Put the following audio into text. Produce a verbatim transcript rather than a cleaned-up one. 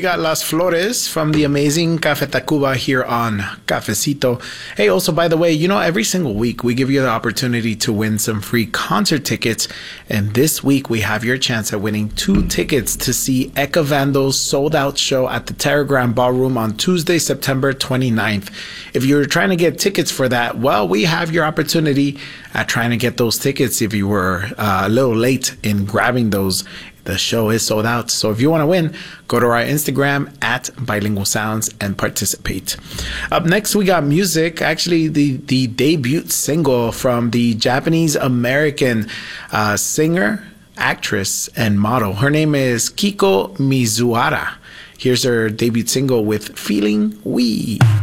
got Las Flores from the amazing Café Tacuba here on Cafecito. Hey, also, by the way, you know, every single week we give you the opportunity to win some free concert tickets. And this week we have your chance at winning two tickets to see Eka Vando's sold out show at the Terragram Ballroom on Tuesday, September twenty-ninth. If you're trying to get tickets for that, well, we have your opportunity at trying to get those tickets if you were uh, a little late in grabbing those. The show is sold out. So if you want to win, go to our Instagram at Bilingual Sounds and participate. Up next, we got music. Actually, the, the debut single from the Japanese American uh, singer, actress, and model. Her name is Kiko Mizuhara. Here's her debut single with Feeling We.